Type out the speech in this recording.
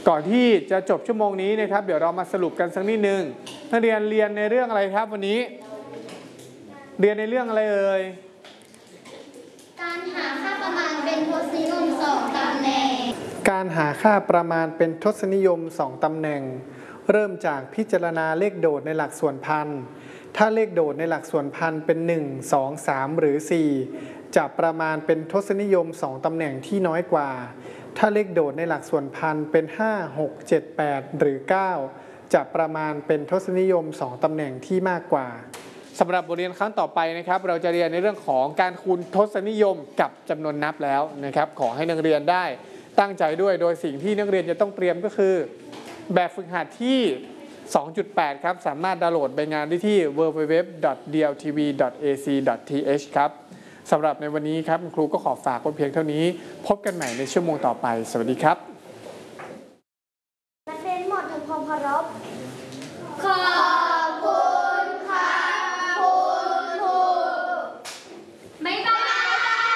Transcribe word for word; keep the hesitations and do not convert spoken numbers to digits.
ก่อนที่จะจบชั่วโมงนี้นะครับเดี๋ยวเรามาสรุปกันสักนิดนึงนักเรียนเรียนในเรื่องอะไรครับวันนี้เรียนในเรื่องอะไรเอ่ยการหาค่าประมาณเป็นทศนิยมสองตำแหน่งการหาค่าประมาณเป็นทศนิยมสองตำแหน่งเริ่มจากพิจารณาเลขโดดในหลักส่วนพันถ้าเลขโดดในหลักส่วนพันเป็นหนึ่ง สอง สามหรือสี่จะประมาณเป็นทศนิยมสองตำแหน่งที่น้อยกว่าถ้าเลขโดดในหลักส่วนพันเป็นห้า หก เจ็ด แปดหรือเก้าจะประมาณเป็นทศนิยมสองตำแหน่งที่มากกว่าสำหรับบทเรียนครั้งต่อไปนะครับเราจะเรียนในเรื่องของการคูณทศนิยมกับจำนวนนับแล้วนะครับขอให้นักเรียนได้ตั้งใจด้วยโดยสิ่งที่นักเรียนจะต้องเตรียมก็คือแบบฝึกหัดที่ สองจุดแปด ครับสามารถดาวน์โหลดใบงานได้ที่ ดับเบิลยู ดับเบิลยู ดับเบิลยู ดอท ดี แอล ที วี ดอท เอ ซี ดอท ที เอช ครับสำหรับในวันนี้ครับครูก็ขอฝากไว้เพียงเท่านี้พบกันใหม่ในชั่วโมงต่อไปสวัสดีครับนักเรียนหมดทำความเคารพขอ